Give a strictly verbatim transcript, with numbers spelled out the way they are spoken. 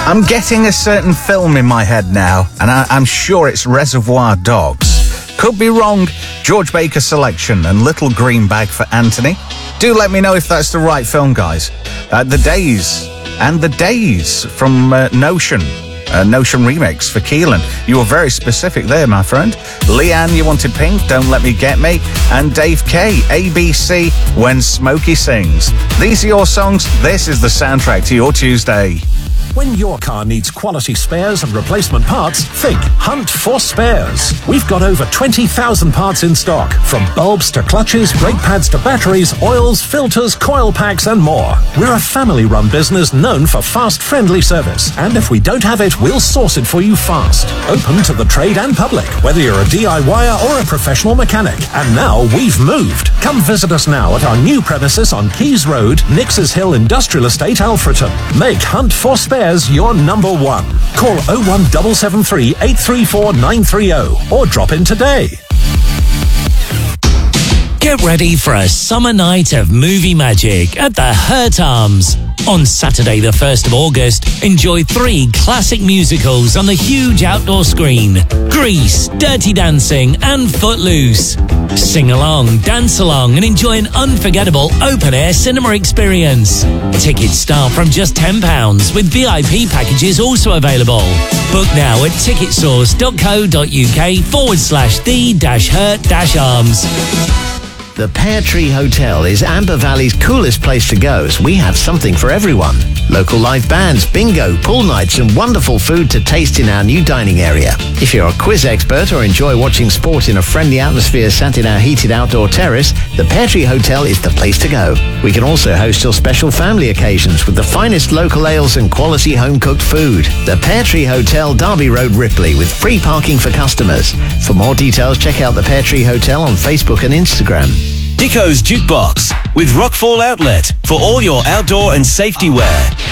I'm getting a certain film in my head now, and I, I'm sure it's Reservoir Dogs. Could be wrong. George Baker Selection and Little Green Bag for Anthony. Do let me know if that's the right film, guys. Uh, the Days and The Days from uh, Notion. Uh, Notion remix for Keelan. You were very specific there, my friend. Leanne, you wanted Pink, Don't Let Me Get Me. And Dave K, A B C, When Smokey Sings. These are your songs. This is the soundtrack to your Tuesday. When your car needs quality spares and replacement parts, think Hunt for Spares. We've got over twenty thousand parts in stock, from bulbs to clutches, brake pads to batteries, oils, filters, coil packs and more. We're a family-run business known for fast, friendly service. And if we don't have it, we'll source it for you fast. Open to the trade and public, whether you're a D I Y er or a professional mechanic. And now we've moved. Come visit us now at our new premises on Keys Road, Nixes Hill Industrial Estate, Alfreton. Make Hunt for Spares your number one. Call oh one seven seven three, eight three four, nine three oh or drop in today. Get ready for a summer night of movie magic at the Hurt Arms. On Saturday the first of August, enjoy three classic musicals on the huge outdoor screen. Grease, Dirty Dancing and Footloose. Sing along, dance along and enjoy an unforgettable open-air cinema experience. Tickets start from just ten pounds with V I P packages also available. Book now at ticketsource.co.uk forward slash the dash hurt dash arms. The Pear Tree Hotel is Amber Valley's coolest place to go, as we have something for everyone. Local live bands, bingo, pool nights and wonderful food to taste in our new dining area. If you're a quiz expert or enjoy watching sport in a friendly atmosphere sat in our heated outdoor terrace, the Pear Tree Hotel is the place to go. We can also host your special family occasions with the finest local ales and quality home-cooked food. The Pear Tree Hotel, Derby Road, Ripley, with free parking for customers. For more details, check out the Pear Tree Hotel on Facebook and Instagram. Dicko's Jukebox with Rockfall Outlet for all your outdoor and safety wear.